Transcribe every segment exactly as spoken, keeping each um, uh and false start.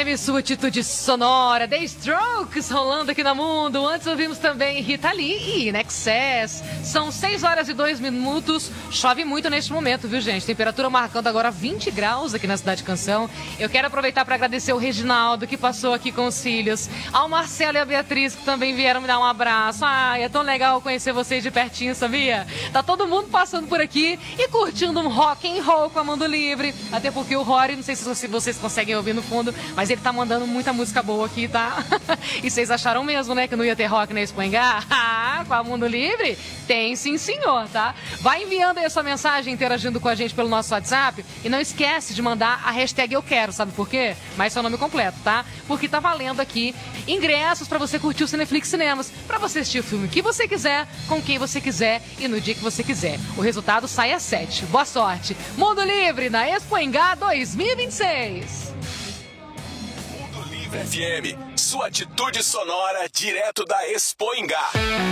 M, sua atitude sonora. The Strokes rolando aqui na Mundo. Antes ouvimos também Rita Lee e In Excess. São seis horas e dois minutos. Chove muito neste momento, viu, gente? Temperatura marcando agora vinte graus aqui na Cidade Canção. Eu quero aproveitar para agradecer o Reginaldo, que passou aqui com os filhos. Ao Marcelo e a Beatriz, que também vieram me dar um abraço. Ai, é tão legal conhecer vocês de pertinho, sabia? Tá todo mundo passando por aqui e curtindo um rock and roll com a Mundo Livre. Até porque o Rory, não sei se vocês conseguem ouvir no fundo, mas ele tá mandando muita música boa aqui, tá? E vocês acharam mesmo, né, que não ia ter rock na Espoingá? Ah, com a Mundo Livre? Tem sim, senhor, tá? Vai enviando aí a sua mensagem, interagindo com a gente pelo nosso WhatsApp. E não esquece de mandar a hashtag Eu Quero, sabe por quê? Mas seu nome completo, tá? Porque tá valendo aqui ingressos pra você curtir o Cineflix Cinemas, pra você assistir o filme que você quiser, com quem você quiser e no dia que você quiser. O resultado sai às sete. Boa sorte. Mundo Livre na Espoingá dois mil e vinte e seis. Mundo Livre F M, sua atitude sonora direto da Espoingá.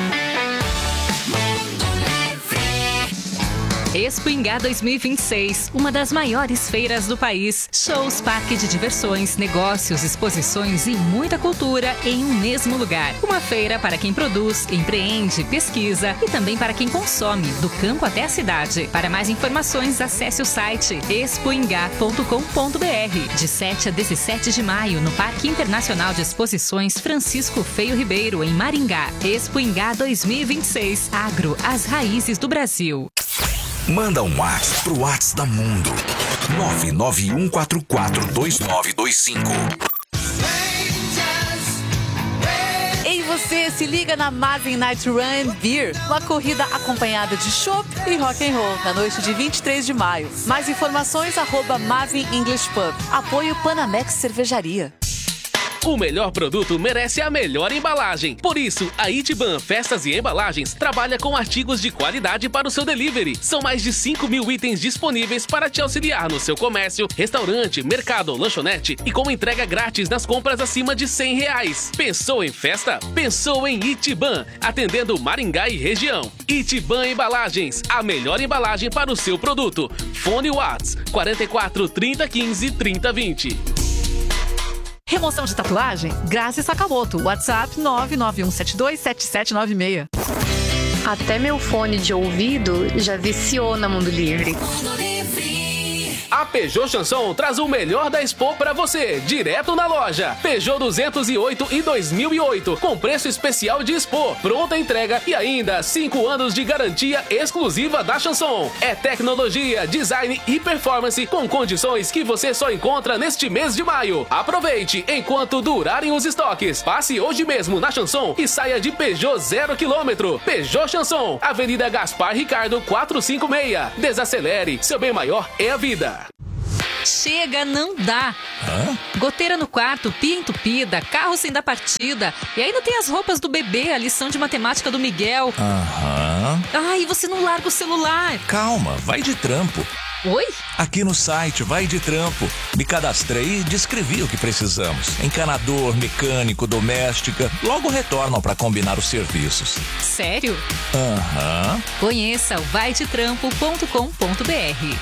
Espoingá dois mil e vinte e seis, uma das maiores feiras do país. Shows, parque de diversões, negócios, exposições e muita cultura em um mesmo lugar. Uma feira para quem produz, empreende, pesquisa e também para quem consome, do campo até a cidade. Para mais informações, acesse o site expoingá ponto com ponto br. De sete a dezessete de maio, no Parque Internacional de Exposições Francisco Feio Ribeiro, em Maringá. Espoingá dois mil e vinte e seis. Agro, as raízes do Brasil. Manda um WhatsApp pro WhatsApp da Mundo. nove nove um quatro quatro dois nove dois cinco. Ei, você, se liga na Mavin Night Run Beer, uma corrida acompanhada de chopp e rock and roll na noite de vinte e três de maio. Mais informações, arroba Mavin English Pub. Apoio Panamex Cervejaria. O melhor produto merece a melhor embalagem. Por isso, a Itiban Festas e Embalagens trabalha com artigos de qualidade para o seu delivery. São mais de cinco mil itens disponíveis para te auxiliar no seu comércio, restaurante, mercado ou lanchonete e com entrega grátis nas compras acima de cem reais. Pensou em festa? Pensou em Itiban, atendendo Maringá e região. Itiban Embalagens, a melhor embalagem para o seu produto. Fone Whats quatro quatro, trinta, quinze, trinta, vinte. Remoção de tatuagem? Grazi Sakamoto. WhatsApp nove nove um sete dois sete sete nove seis. Até meu fone de ouvido já viciou na Mundo Livre. A Peugeot Chanson traz o melhor da Expo pra você, direto na loja. Peugeot duzentos e oito e dois mil e oito, com preço especial de Expo, pronta entrega e ainda cinco anos de garantia exclusiva da Chanson. É tecnologia, design e performance com condições que você só encontra neste mês de maio. Aproveite enquanto durarem os estoques. Passe hoje mesmo na Chanson e saia de Peugeot zero quilômetro. Peugeot Chanson, Avenida Gaspar Ricardo quatrocentos e cinquenta e seis. Desacelere, seu bem maior é a vida. Chega, não dá. Hã? Goteira no quarto, pia entupida, carro sem dar partida. E ainda tem as roupas do bebê, a lição de matemática do Miguel. Aham. Ai, você não larga o celular. Calma, vai de trampo. Oi? Aqui no site Vai de Trampo. Me cadastrei e descrevi o que precisamos. Encanador, mecânico, doméstica. Logo retornam para combinar os serviços. Sério? Aham. Conheça o vai de trampo ponto com ponto br.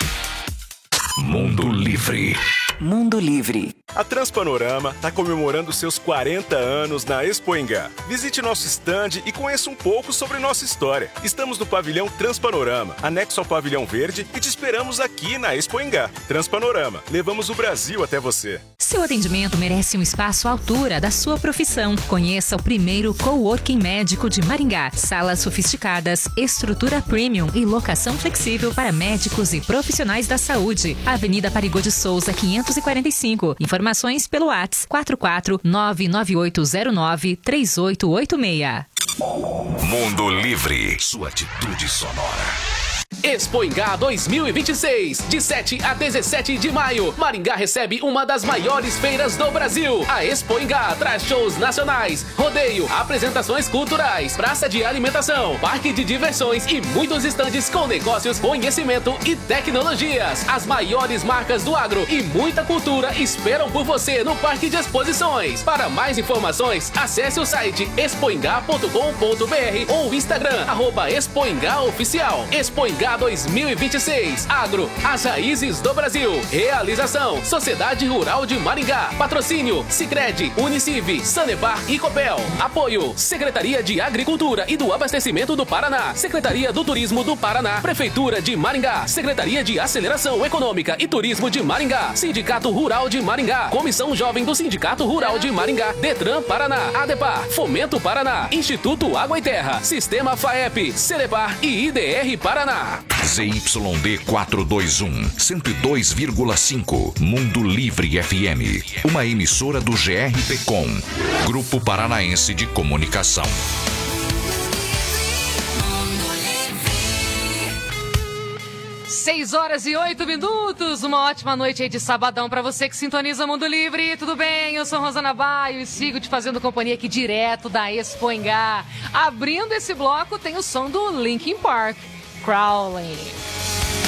Mundo Livre. Mundo Livre. A Transpanorama está comemorando seus quarenta anos na Espoingá. Visite nosso stand e conheça um pouco sobre nossa história. Estamos no pavilhão Transpanorama, anexo ao pavilhão verde, e te esperamos aqui na Espoingá. Transpanorama, levamos o Brasil até você. Seu atendimento merece um espaço à altura da sua profissão. Conheça o primeiro coworking médico de Maringá. Salas sofisticadas, estrutura premium e locação flexível para médicos e profissionais da saúde. Avenida Parigô de Souza, quinhentos e quarenta e cinco. Informações pelo WhatsApp quatro quatro nove nove oito zero nove três oito oito seis. Mundo Livre. Sua atitude sonora. Espoingá dois mil e vinte e seis, de sete a dezessete de maio. Maringá recebe uma das maiores feiras do Brasil. A Espoingá traz shows nacionais, rodeio, apresentações culturais, praça de alimentação, parque de diversões e muitos estandes com negócios, conhecimento e tecnologias. As maiores marcas do agro e muita cultura esperam por você no Parque de Exposições. Para mais informações, acesse o site expoingá ponto com ponto br ou o Instagram, arroba Expoingá Oficial. Espoingá Expoingá dois mil e vinte e seis. Agro, as raízes do Brasil. Realização, Sociedade Rural de Maringá. Patrocínio, Sicredi, Uniciv, Sanepar e Copel. Apoio, Secretaria de Agricultura e do Abastecimento do Paraná. Secretaria do Turismo do Paraná. Prefeitura de Maringá. Secretaria de Aceleração Econômica e Turismo de Maringá. Sindicato Rural de Maringá. Comissão Jovem do Sindicato Rural de Maringá. Detran Paraná. Adepar. Fomento Paraná. Instituto Água e Terra. Sistema FAEP. Celepar e I D R Paraná. Z Y D quatrocentos e vinte e um, cento e dois vírgula cinco. Mundo Livre F M. Uma emissora do G R P Com. Grupo Paranaense de Comunicação. seis horas e oito minutos, uma ótima noite aí de sabadão pra você que sintoniza Mundo Livre. Tudo bem? Eu sou Rosana Baio e sigo te fazendo companhia aqui direto da Expoingá. Abrindo esse bloco tem o som do Linkin Park, Crawling.